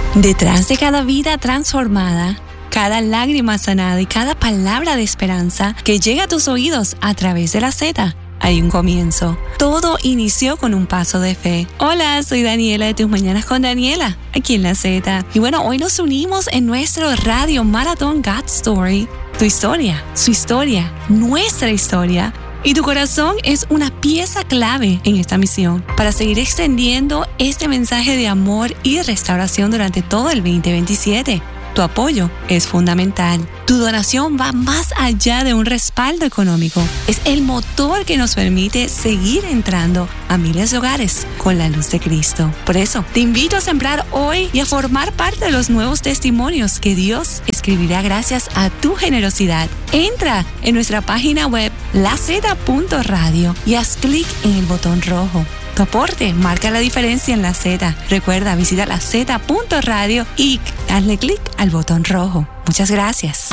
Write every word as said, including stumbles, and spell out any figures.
Detrás de cada vida transformada, cada lágrima sanada y cada palabra de esperanza que llega a tus oídos a través de la Z, hay un comienzo. Todo inició con un paso de fe. Hola, soy Daniela de Tus Mañanas con Daniela, aquí en la Z. Y bueno, hoy nos unimos en nuestro radio maratón God Story. Tu historia, su historia, nuestra historia. Y tu corazón es una pieza clave en esta misión para seguir extendiendo este mensaje de amor y restauración durante todo el veinte veintisiete. Tu apoyo es fundamental. Tu donación va más allá de un respaldo económico. Es el motor que nos permite seguir entrando a miles de hogares con la luz de Cristo. Por eso, te invito a sembrar hoy y a formar parte de los nuevos testimonios que Dios escribirá gracias a tu generosidad. Entra en nuestra página web la z punto radio y haz clic en el botón rojo. Tu aporte marca la diferencia en la Z. Recuerda, visita la z punto radio y hazle clic al botón rojo. Muchas gracias.